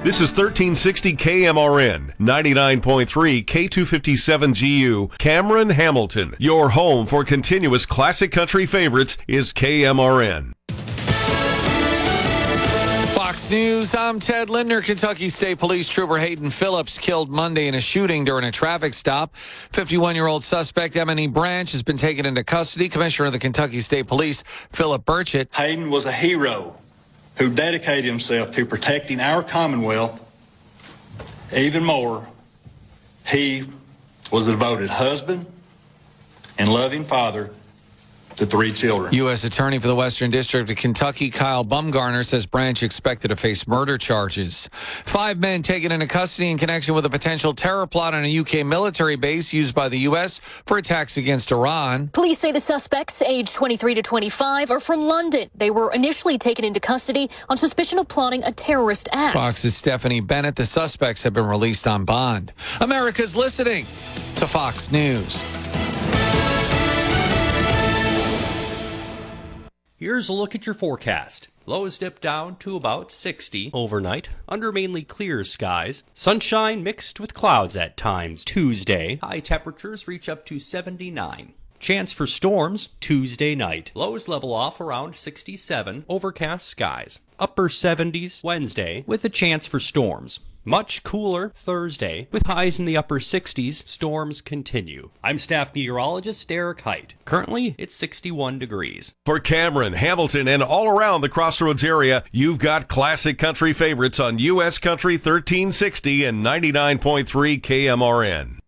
This is 1360 KMRN, 99.3 K257GU, Cameron, Hamilton. Your home for continuous classic country favorites is KMRN. Fox News, I'm Ted Linder. Kentucky State Police Trooper Hayden Phillips killed Monday in a shooting during a traffic stop. 51-year-old suspect M&E Branch has been taken into custody. Commissioner of the Kentucky State Police, Philip Burchett. Hayden was a hero who dedicated himself to protecting our Commonwealth. Even more, he was a devoted husband and loving father to 3 children. U.S. Attorney for the Western District of Kentucky, Kyle Bumgarner, says Branch expected to face murder charges. 5 men taken into custody in connection with a potential terror plot on a U.K. military base used by the U.S. for attacks against Iran. Police say the suspects, aged 23 to 25, are from London. They were initially taken into custody on suspicion of plotting a terrorist act. Fox's Stephanie Bennett. The suspects have been released on bond. America's listening to Fox News. Here's a look at your forecast. Lows dip down to about 60 overnight, under mainly clear skies. Sunshine mixed with clouds at times Tuesday. High temperatures reach up to 79. Chance for storms Tuesday night. Lows level off around 67. Overcast skies. Upper 70s Wednesday with a chance for storms. Much cooler Thursday, with highs in the upper 60s. Storms continue. I'm staff meteorologist Derek Height. Currently, it's 61 degrees. For Cameron, Hamilton, and all around the Crossroads area, you've got classic country favorites on U.S. Country 1360 and 99.3 KMRN.